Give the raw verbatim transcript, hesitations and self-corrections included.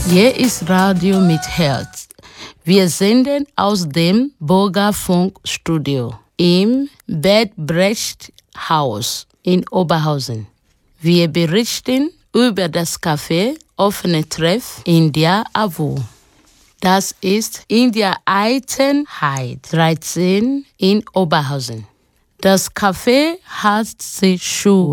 Hier ist Radio mit Herz. Wir senden aus dem Bürgerfunkstudio im Bert Brecht Haus in Oberhausen. Wir berichten über das Café Offene Treff India Avu. Das ist in der Altenheit dreizehn in Oberhausen. Das Café hat sich schon